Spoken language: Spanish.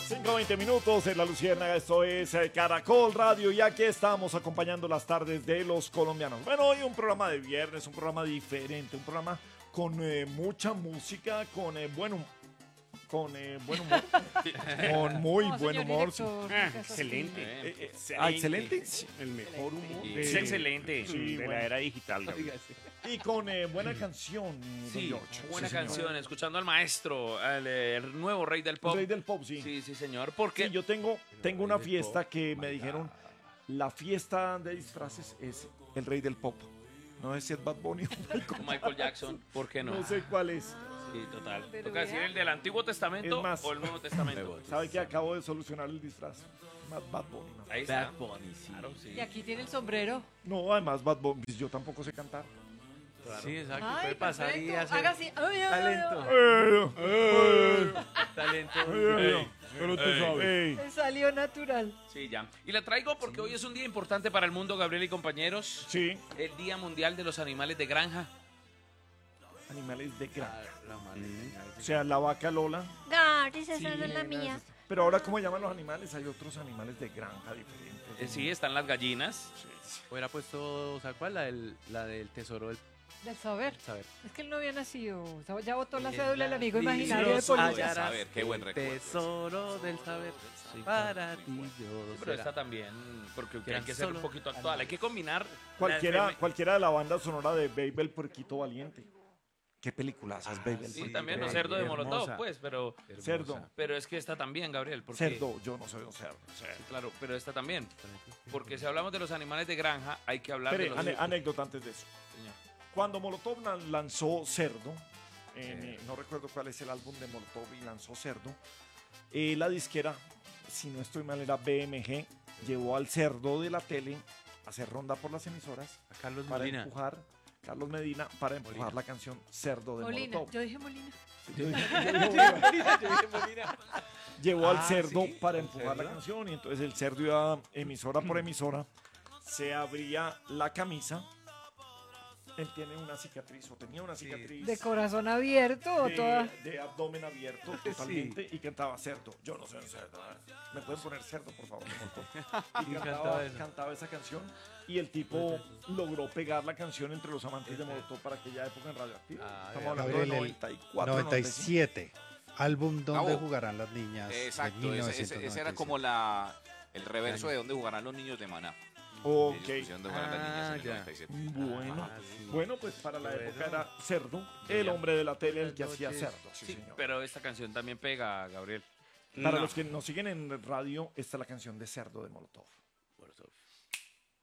5:20 minutos en La Luciérnaga, esto es Caracol Radio y aquí estamos acompañando las tardes de los colombianos. Bueno, hoy un programa de viernes, un programa diferente, un programa con mucha música, con buen humor, con muy No, buen señor humor. director, Excelente. Excelente. El mejor humor. Es excelente. Sí, de bueno. la era digital. Gabriel. Y con buena canción. don Sí, George. buena Sí, señor. canción, escuchando al maestro, al nuevo rey del El pop. rey del pop, sí. Sí, sí, señor. Porque Sí, yo tengo una fiesta que me dijeron, la fiesta de disfraces es el rey del pop. No sé si es Bad Bunny o Michael Jackson, ¿por qué no? no sé cuál es. Sí, total. Pero Toca decir vea. el del Antiguo Testamento Es más, o el Nuevo Testamento. ¿Sabe que acabo de solucionar el disfraz? Más Bad Bunny. No, Ahí está. Bad Bunny, sí. Claro, sí. Y aquí tiene el sombrero. no, además Bad Bunny, yo tampoco sé cantar. Sí, exacto. Ay, puede pasar y perfecto. hacer Haga así. Ay, ay, ay, talento. ay. Talento. Pero tú sabes. Me salió natural. Sí, ya. Y la traigo porque hoy es un día importante para el mundo, Gabriel y compañeros. Sí, El Día Mundial de los Animales de Granja. animales de granja. La madre. O sea, la vaca Lola. Gatis, esa no es la mía. Pero ahora, ¿cómo llaman los animales? Hay otros animales de granja diferentes. Sí, están las gallinas. Hubiera puesto, ¿sabes cuál? La del tesoro del Del saber. saber. Es que él no había nacido. O sea, ya botó la En cédula del la amigo vida imaginario de Polilla. hallarás saber, qué buen el recuerdo. tesoro del saber. Para ti yo Pero será. esta también, porque Que hay que ser un solo poquito actual. Hay que combinar Cualquiera de la banda sonora de Baby el Puerquito Valiente. Qué películas es Baby el Sí, Puerquito también los Valiente. cerdos de hermosa. Molotov, pues, pero Cerdo. es que esta también, Gabriel. Porque, Cerdo, yo no soy un cerdo. Sí, claro, pero esta también. Porque si hablamos de los animales de granja, hay que hablar Espere, de los... anécdota antes de eso. Señor. Cuando Molotov lanzó Cerdo, no recuerdo cuál es el álbum de Molotov y lanzó Cerdo, la disquera, si no estoy mal, era BMG, llevó al cerdo de la tele a hacer ronda por las emisoras A Carlos para Molina. empujar, Carlos Medina, para empujar Molina. la canción Cerdo de Molina. Molotov. Yo dije Molina. Yo dije Molina. Llevó al Ah, cerdo ¿sí? para ¿El empujar la cerdo? canción y entonces el cerdo iba emisora por emisora, se abría la camisa, él tiene una cicatriz o tenía una cicatriz De corazón abierto o toda. de abdomen abierto totalmente y cantaba cerdo. Yo no soy un cerdo. ¿Me pueden poner cerdo, por favor? Y cantaba esa canción y el tipo logró pegar la canción entre los amantes de Molotov para aquella época en Radioactiva. Ah, Estamos hablando Gabriel, de el 94, 97, álbum donde Bravo. jugarán las niñas de Exacto, ese 1997. era como el reverso de donde jugarán los niños de Maná. Ok. Ellos pusieron dónde jugarán las niñas en el ya. 97. Bueno, Ah, sí. bueno, pues para la Bueno. época era cerdo, el hombre de la tele, el que hacía noches. cerdo. Sí, Sí, señor. pero esta canción también pega, Gabriel. Para No. los que nos siguen en radio, esta es la canción de Cerdo de Molotov.